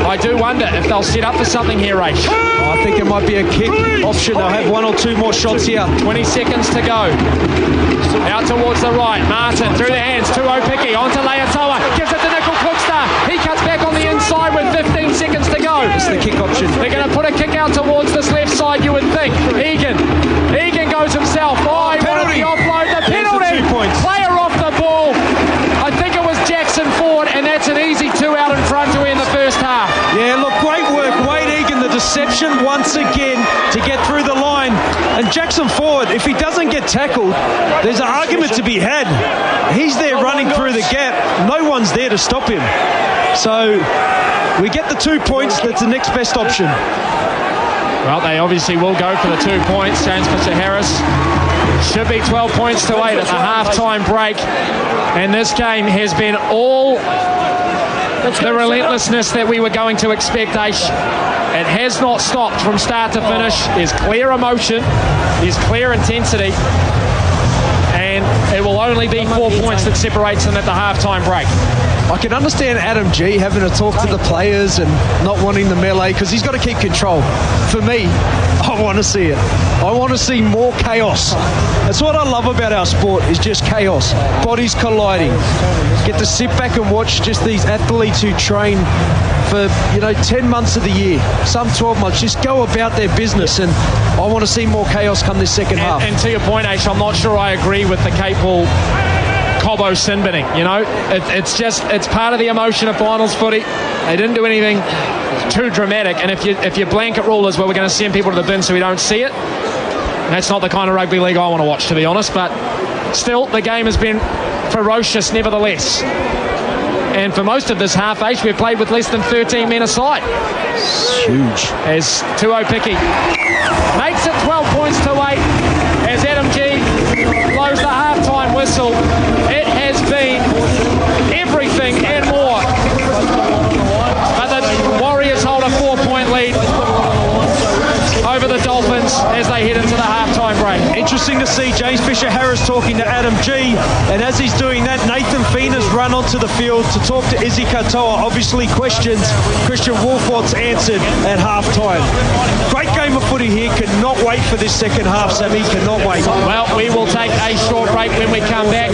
I do wonder if they'll set up for something here, Rach. I think it might be a kick option. They'll have one or two more shots here. 20 seconds to go. Out towards the right. Martin through the hands. 2-0 Picky. On to Leatoa. Gives it to Nickel Cookstar. He cuts back on the inside with 15 seconds to go. It's the kick option. They're going to put a kick out towards this left side, you would think. Egan goes himself. Oh, he wanted the offload. The penalty. 2 points. Player off the ball. I think it was Jackson Ford, and that's an easy 2 out in front to end the first half. Yeah, look, great work. Wade Egan, the deception once again to get through the line. And Jackson Ford, if he doesn't get tackled, there's an argument to be had. He's there running through the gap. No one's there to stop him. So we get the 2 points. That's the next best option. Well, they obviously will go for the 2 points. James Fisher-Harris should be 12 points to 8 at the half-time break. And this game has been all the relentlessness that we were going to expect, Aish. It has not stopped from start to finish. There's clear emotion. There's clear intensity. And it will only be 4 points that separates them at the half-time break. I can understand Adam G having to talk to the players and not wanting the melee because he's got to keep control. For me, I want to see it. I want to see more chaos. That's what I love about our sport, is just chaos. Bodies colliding. Get to sit back and watch just these athletes who train for 10 months of the year, some 12 months, just go about their business, and I want to see more chaos come this second half. And to your point, H, I'm not sure I agree with the Cape Hall Cobbo sin binning. It's part of the emotion of finals footy. They didn't do anything too dramatic, and if your blanket rule is, well, we're going to send people to the bin so we don't see it, that's not the kind of rugby league I want to watch, to be honest. But still, the game has been ferocious nevertheless. And for most of this half age, we've played with less than 13 men aside. It's huge. As 2-0 Picky makes it 12 points to 8 as Adam G blows the half-time whistle. It has been everything and more. But the Warriors hold a 4-point lead over the Dolphins as they head into the half-time break. Interesting to see James Fisher-Harris talking to Adam G, and as he's doing that, Nathan Feena's run onto the field to talk to Izzy Katoa. Obviously questions Christian Wolfort's answered at half-time. Great game of footy here. Cannot wait for this second half, Sammy. Cannot wait. Well, we will take a short break. When we come back,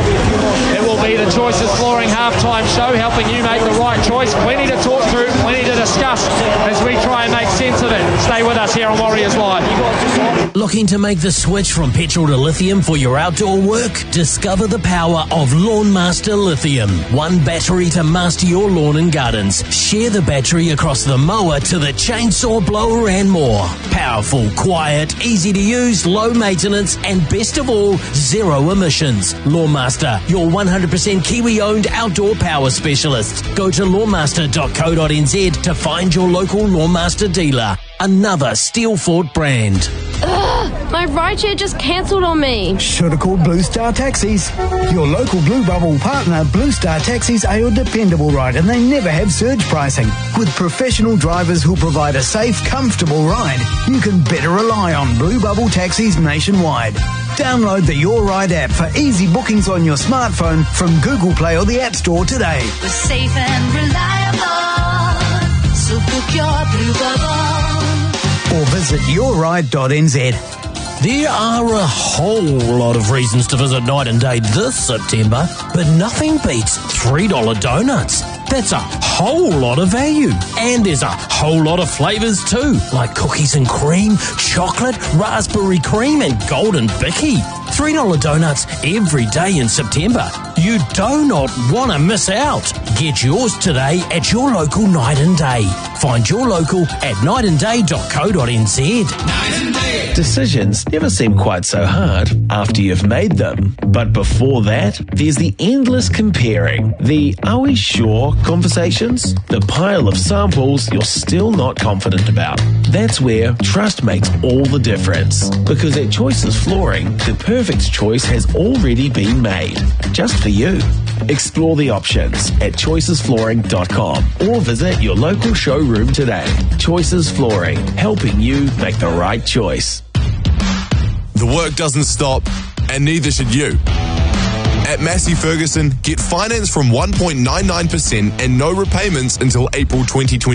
it will be the Choices Flooring half-time show, helping you make the right choice. Plenty to talk through, plenty to discuss as we try and make sense of it. Stay with us here on Warriors Live. Looking to make the switch from petrol to lithium for your outdoor work? Discover the power of Lawnmaster Lithium. One battery to master your lawn and gardens. Share the battery across the mower to the chainsaw, blower and more. Powerful, quiet, easy to use, low maintenance and best of all, zero emissions. Lawnmaster, your 100% Kiwi-owned outdoor power specialist. Go to lawnmaster.co.nz to find your local Lawnmaster dealer. Another Steelfort brand. Ugh, my rideshare just cancelled on me. Should have called Blue Star Taxis. Your local Blue Bubble partner, Blue Star Taxis, are your dependable ride, and they never have surge pricing. With professional drivers who provide a safe, comfortable ride, you can better rely on Blue Bubble Taxis nationwide. Download the Your Ride app for easy bookings on your smartphone from Google Play or the App Store today. We're safe and reliable, so book your Blue Bubble. Or visit yourride.nz. There are a whole lot of reasons to visit Night and Day this September, but nothing beats $3 donuts. That's a whole lot of value. And there's a whole lot of flavours too, like cookies and cream, chocolate, raspberry cream and golden bicky. $3 donuts every day in September. You do not want to miss out. Get yours today at your local Night and Day. Find your local at nightandday.co.nz. Night and Day. Decisions never seem quite so hard after you've made them. But before that, there's the endless comparing, the are we sure conversations, the pile of samples you're still not confident about. That's where trust makes all the difference. Because at Choices Flooring, the perfect choice has already been made, just for you. Explore the options at choicesflooring.com or visit your local showroom today. Choices Flooring, helping you make the right choice. The work doesn't stop, and neither should you. At Massey Ferguson, get finance from 1.99% and no repayments until April 2020.